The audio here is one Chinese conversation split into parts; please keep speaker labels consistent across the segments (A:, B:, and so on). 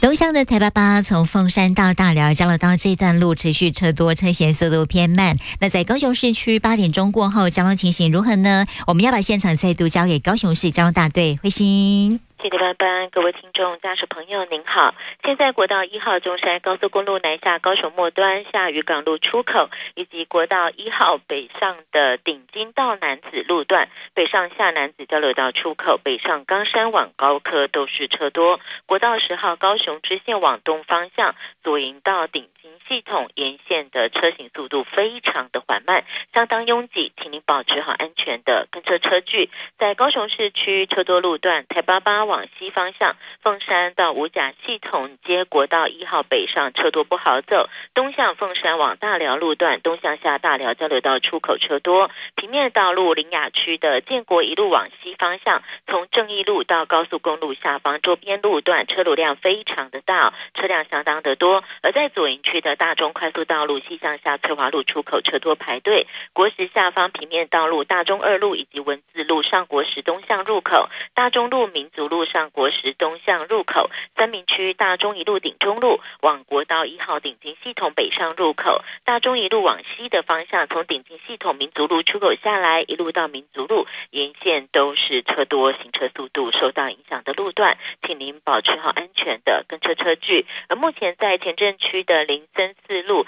A: 东向的台88从凤山到大寮交流道这段路持续车多，车嫌速度偏慢。那在高雄市区8点钟过后，交通情形如何呢？我们要把现场再度交给高雄市交通大队慧欣。
B: 谢谢班班，各位听众、驾驶朋友您好。现在国道1号中山高速公路南下高雄末端下渔港路出口，以及国道1号北上的顶金到楠梓路段北上下楠梓交流道出口，北上冈山往高科都是车多。国道10号高雄支线往东方向左营到顶金系统沿线的车行速度非常的缓慢，相当拥挤，请您保持好安全的跟车车距。在高雄市区车多路段，台88往西方向凤山到五甲系统接国道1号北上车多不好走，东向凤山往大寮路段东向下大寮交流道出口车多。平面道路林雅区的建国一路往西方向，从正义路到高速公路下方周边路段车流量非常的大，车辆相当的多。而在左营区的大中快速道路西向下翠华路出口车多排队，国十下方平面道路大中二路以及文字路上国十东向入口，大中路民族路上国十东向入口，三民区大中一路顶中路往国道1号顶金系统北上入口，大中一路往西的方向从顶金系统民族路出口下来，一路到民族路沿线都是车多，行车速度受到影响的路段，请您保持好安全的跟车车距。而目前在前镇区的林森四路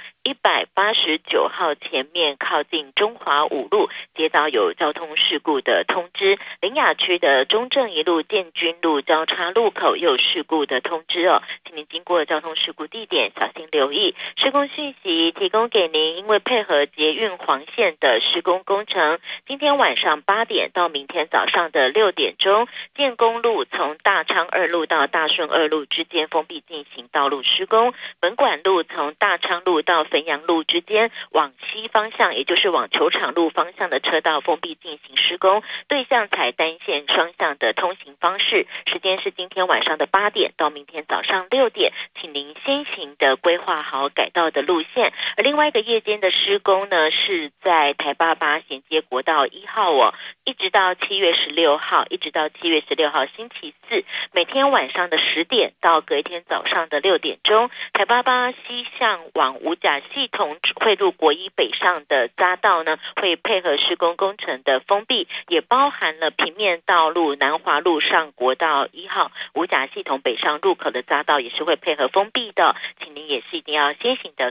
B: 189号前面靠近中华五路接到有交通事故的通知，林雅区的中正一路建军路交叉路口又有事故的通知哦，请您经过交通事故地点小心留意。施工讯息提供给您，因为配合捷运黄线的施工工程，今天晚上8点到明天早上的6点钟，建工路从大昌二路到大顺二路之间封闭进行道路施工，本馆路从大昌路到汾阳路之间往西方向，也就是往球场路方向的车道封闭进行施工，对向采单线双向的通行方式，时间是今天晚上的8点到明天早上6点，请您先行的规划好改道的路线。而另外一个夜间的施工呢，是在台88衔接国道1号哦，一直到7月16号，一直到7月16号星期四，每天晚上的10点到隔一天早上的6点钟，台88西向往五甲系统汇入国一北上的匝道呢，会配合施工工程的封闭，也包含了平面道路南华路上国道1号五甲系统北上入口的匝道也是会配合封闭的，请您也是一定要先行的